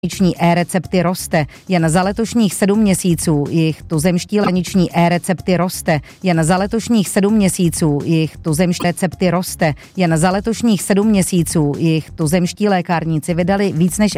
Hraniční e-recepty roste. Jen za letošních 7 měsíců jejich tuzemští hraniční e-recepty roste. Jen za letošních 7 měsíců jejich tuzemští recepty roste. Jen za letošních 7 měsíců jejich tuzemští lékárníci vydali víc než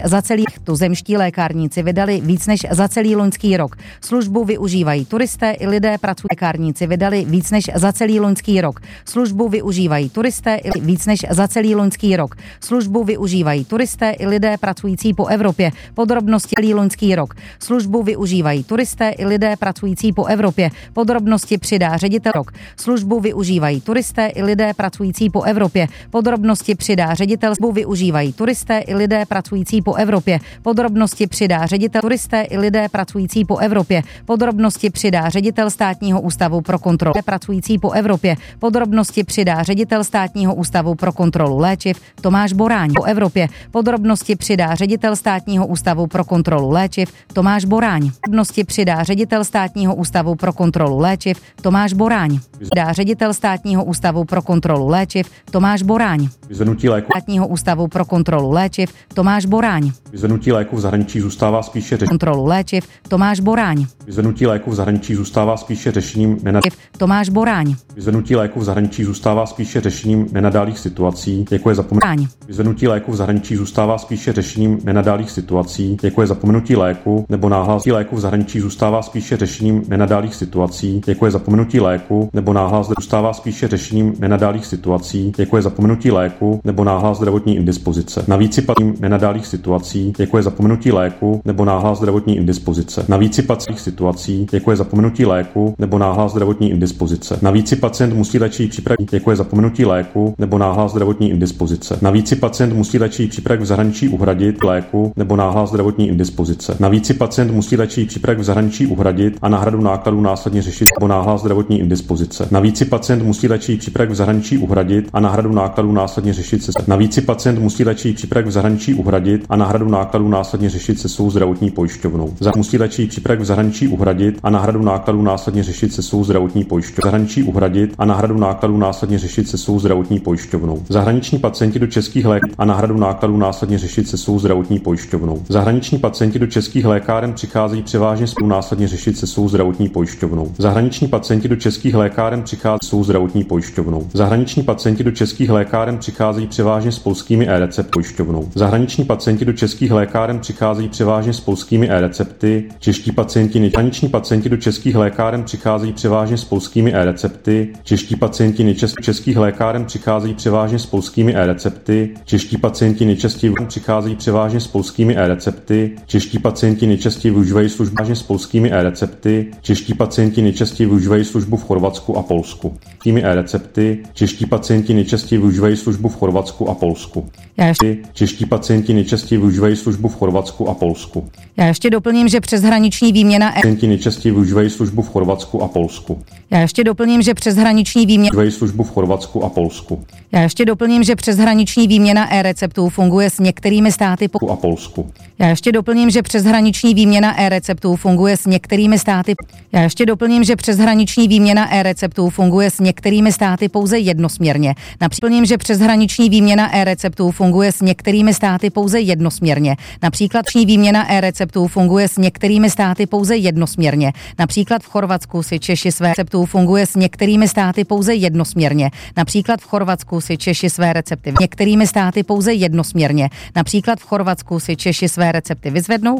za celý loňský rok. Službu využívají turisté i lidé pracující. Lékárníci vydali víc než za celý loňský rok. Službu využívají turisté i víc než za celý loňský rok. Službu využívají turisté i lidé pracující po Evropě. Podrobnosti celý loňský rok. Službu využívají turisté i lidé pracující po Evropě. Podrobnosti přidá ředitel rok. Službu využívají turisté i lidé pracující po Evropě. Podrobnosti přidá ředitel. Službu využívají turisté i lidé pracující po Evropě. Podrobnosti přidá ředitel. Turisté i lidé pracující po Evropě. Podrobnosti přidá ředitel Státního ústavu pro kontrolu pracující po Evropě. Podrobnosti přidá ředitel Státního ústavu pro kontrolu léčiv Tomáš Boráň po Evropě. Podrobnosti přidá ředitel Státního ústavu pro kontrolu léčiv Tomáš Boráň. Podrobnosti přidá ředitel Státního ústavu pro kontrolu léčiv Tomáš Boráň. Přidá ředitel Státního ústavu pro kontrolu léčiv Tomáš Boráň. Vyzvednutí léku Státního ústavu pro kontrolu léčiv Tomáš Boráň. Vyzvednutí léku v zahraničí zůstává spíše Kontrolu léčiv Tomáš Boráň. Vyzvednutí léku v zahraničí zůstává spíše řešením Tomáš Boráň. Vyzvednutí léku v zahraničí zůstává spíše řešením nenadálých situací, jako je zapomenutí. Vyzvednutí léku v zahraničí zůstává spíše řešením nenadálých situací, jako je zapomenutí léku nebo náhlas léku v zahraničí zůstává spíše řešením nenadálých situací, jako je zapomenutí léku nebo náhlas zůstává spíše řešením nenadálých situací, jako je zapomenutí léku nebo náhlas zdravotní indispozice. Navíc si patří nenadálých situací, jako je zapomenutí léku nebo náhlas zdravotní indispozice. Navíc si patří situací, jako je zapomenutí léku nebo náhlas zdravotní indispozice. Navíc si pacient musí léčivý přípravek, jako je zapomenutí léku nebo náhlas zdravotní indispozice. Navíc si pacient musí léčivý přípravek v zahraničí uhradit léku nebo náhlas zdravotní indispozice. Navíc si pacient musí léčivý přípravek v zahraničí uhradit a náhradu nákladů následně řešit nebo náhlas zdravotní indispozice. Navíc si pacient musí léčivý přípravek v zahraničí uhradit a náhradu nákladů následně řešit se. Navíc si pacient musí léčivý přípravek v zahraničí uhradit a náhradu nákladů následně řešit se svou zdravotní pojišťovnou. Musí léčivý přípravek v zahraničí uhradit a náhradu nákladů následně řešit se svou zdravotní pojišťovnou. Zahraničí uhradit a náhradu nákladů následně řešit se svou zdravotní pojišťovnou. Zahraniční pacienti do českých léků a náhradu nákladů následně řešit se svou zdravotní pojišťovnou. Zahraniční pacienti do českých lékáren přicházejí převážně s následně řešit se svou zdravotní pojišťovnou. Zahraniční pacienti do českých lékáren přicházejí s svou zdravotní pojišťovnou. Zahraniční pacienti do českých lékáren přicházejí převážně s polskými e-recept pojišťovnou. Zahraniční pacienti do českých lékáren přicházejí převážně s polskými e-recepty. Čeští pacienti zahraniční pacienti do českých lékáren přicházejí převážně s polskými e-recepty. Čeští pacienti českých lékáren přicházejí převážně s polskými e-recepty. Čeští pacienti nejčastěji přicházejí převážně s polskými e-recepty. Čeští pacienti nejčastěji využívají službu s polskými e-recepty. Čeští pacienti nejčastěji využívají službu v Chorvatsku a Polsku. Polskými e-recepty. Čeští pacienti nejčastěji využívají službu v Chorvatsku a Polsku. Čeští pacienti nejčastěji využívají službu v Chorvatsku a Polsku. Já ještě doplním, že přeshraniční výměna pacienti nejčastěji využívají službu v Chorvatsku a Polsku. Já ještě doplním, že přeshraniční výměna využívají službu v Chorvatsku a Polsku. Já ještě doplním, že přeshraniční výměna e-receptů funguje s některými státy a Polsku. Já ještě doplním, že přeshraniční výměna e-receptů funguje s některými státy. Já ještě doplním, že přeshraniční výměna e-receptů funguje s některými státy pouze jednosměrně. Například, že přeshraniční výměna e-receptů funguje s některými státy pouze jednosměrně. Například výměna e-receptů funguje s některými státy pouze jednosměrně. Například v Chorvatsku si Češi své receptů funguje s některými státy pouze jednosměrně. Například v Chorvatsku si Češi své recepty některými státy pouze jednosměrně. Například v Chorvatsku si Češi své recepty vyzvednou,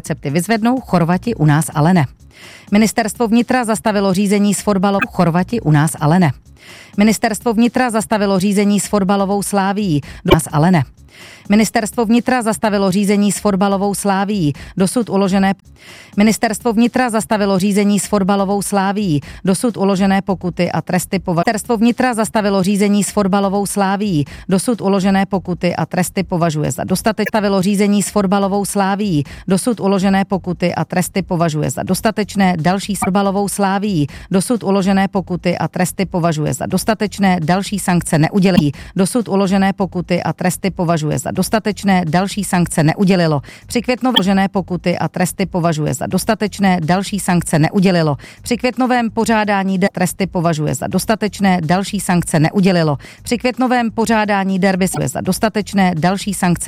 Chorvati u nás ale ne. Ministerstvo vnitra zastavilo řízení s fotbalovou Chorvati u nás ale ne. Ministerstvo vnitra zastavilo řízení s fotbalovou Slávií, do nás ale ne. Ministerstvo vnitra zastavilo řízení s fotbalovou Slávií, dosud uložené. Ministerstvo vnitra zastavilo řízení s fotbalovou Slávií, dosud uložené pokuty a tresty Ministerstvo vnitra zastavilo řízení s fotbalovou Slávií, dosud uložené pokuty a tresty považuje za dostatečné. Zastavilo řízení s fotbalovou Slávií, dosud uložené pokuty a tresty považuje za dostatečné. Další s fotbalovou Slávií, dosud uložené pokuty a tresty považuje za dostatečné. Další sankce neudělí, dosud uložené pokuty a tresty považuje za dostatečné, další sankce neudělilo. Při květnovém uložené pokuty a tresty považuje za dostatečné, další sankce neudělilo. Při květnovém pořádání tresty považuje za dostatečné, další sankce neudělilo. Při květnovém pořádání derby za dostatečné, další sankce